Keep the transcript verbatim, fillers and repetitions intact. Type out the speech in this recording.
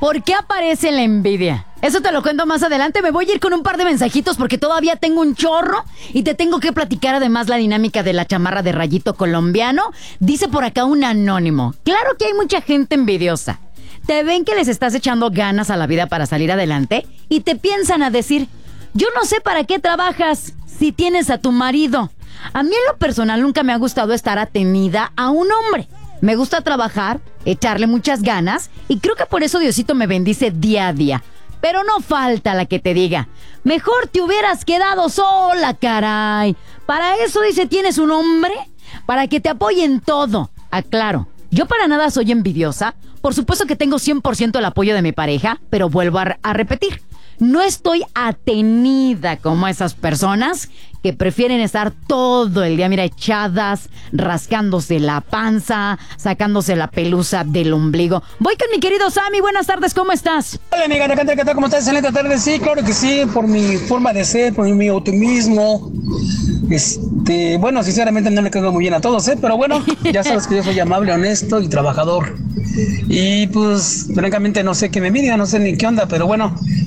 ¿Por qué aparece la envidia? Eso te lo cuento más adelante. Me voy a ir con un par de mensajitos porque todavía tengo un chorro y te tengo que platicar además la dinámica de la chamarra de rayito colombiano. Dice por acá un anónimo. Claro que hay mucha gente envidiosa. Te ven que les estás echando ganas a la vida para salir adelante y te piensan a decir, yo no sé para qué trabajas si tienes a tu marido. A mí en lo personal nunca me ha gustado estar atenida a un hombre. Me gusta trabajar, echarle muchas ganas y creo que por eso Diosito me bendice día a día. Pero no falta la que te diga, mejor te hubieras quedado sola, caray. Para eso dice, tienes un hombre, para que te apoye en todo. Aclaro, yo para nada soy envidiosa. Por supuesto que tengo cien por ciento el apoyo de mi pareja, pero vuelvo a, a repetir. No estoy atenida como esas personas que prefieren estar todo el día, mira, echadas, rascándose la panza, sacándose la pelusa del ombligo. Voy con mi querido Sammy. Buenas tardes, ¿cómo estás? Hola, amiga, ¿qué tal? ¿Qué tal? ¿Cómo estás? Excelente tarde. Sí, claro que sí, por mi forma de ser, por mi optimismo. Este, bueno, sinceramente no le caigo muy bien a todos, ¿eh? Pero bueno, ya sabes que yo soy amable, honesto y trabajador. Y pues, francamente no sé qué me envidia, no sé ni qué onda, pero bueno,